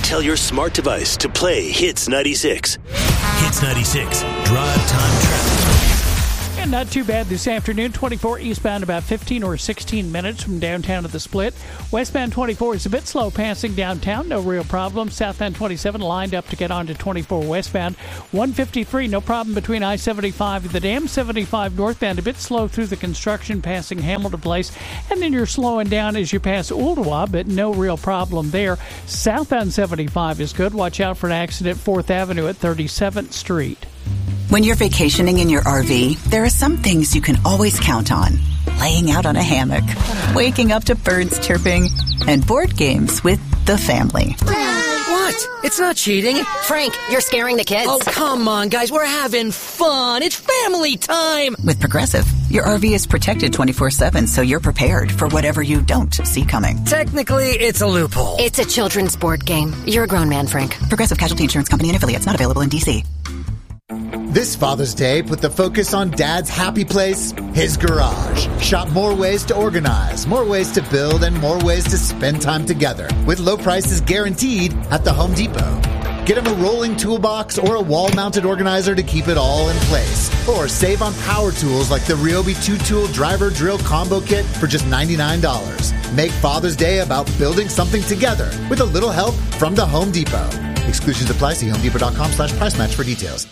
Tell your smart device to play Hits 96. Hits 96, drive time traffic. And not too bad this afternoon. 24 eastbound, about 15 or 16 minutes from downtown to the split. Westbound 24 is a bit slow passing downtown. No real problem. Southbound 27 lined up to get on to 24 westbound. 153, no problem between I-75 and the dam. 75 northbound, a bit slow through the construction passing Hamilton Place. And then you're slowing down as you pass Ooltewah, but no real problem there. Southbound 75 is good. Watch out for an accident 4th Avenue at 37th Street. When you're vacationing in your RV, there are some things you can always count on. Laying out on a hammock, waking up to birds chirping, and board games with the family. What? It's not cheating. Frank, you're scaring the kids. Oh, come on, guys. We're having fun. It's family time. With Progressive, your RV is protected 24/7, so you're prepared for whatever you don't see coming. Technically, it's a loophole. It's a children's board game. You're a grown man, Frank. Progressive Casualty Insurance Company and affiliates, not available in D.C. This Father's Day, put the focus on Dad's happy place, his garage. Shop more ways to organize, more ways to build, and more ways to spend time together. With low prices guaranteed at the Home Depot. Get him a rolling toolbox or a wall-mounted organizer to keep it all in place. Or save on power tools like the Ryobi 2-tool driver drill combo kit for just $99. Make Father's Day about building something together with a little help from the Home Depot. Exclusions apply. See homedepot.com/price match for details.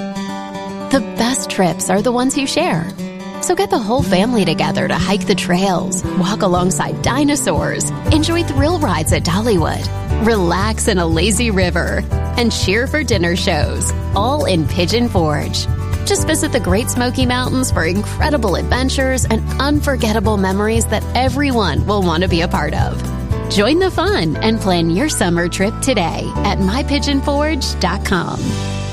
The best trips are the ones you share. So get the whole family together to hike the trails, walk alongside dinosaurs, enjoy thrill rides at Dollywood, relax in a lazy river, and cheer for dinner shows, all in Pigeon Forge. Just visit the Great Smoky Mountains for incredible adventures and unforgettable memories that everyone will want to be a part of. Join the fun and plan your summer trip today at mypigeonforge.com.